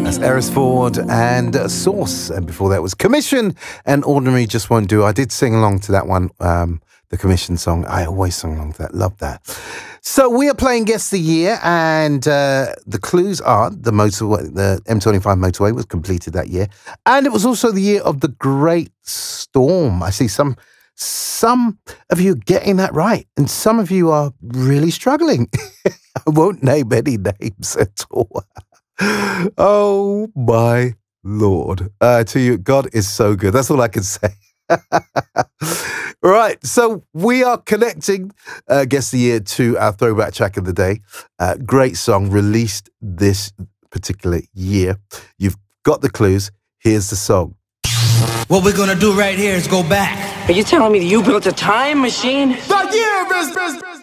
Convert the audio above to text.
Erisford and Source, and before that was Commission and Ordinary Just Won't Do. I did sing along to that one, the Commission song. I always sing along to that. Love that. So we are playing Guess the Year, and the clues are the M25 motorway was completed that year, and it was also the year of the Great Storm. I see some of you getting that right, and some of you are really struggling. I won't name any names at all. Oh my Lord. I tell you, God is so good. That's all I can say. Right, so we are connecting Guess the Year to our throwback track of the day. Great song released this particular year. You've got the clues. Here's the song. What we're gonna do right here is go back. Are you telling me that you built a time machine? The year is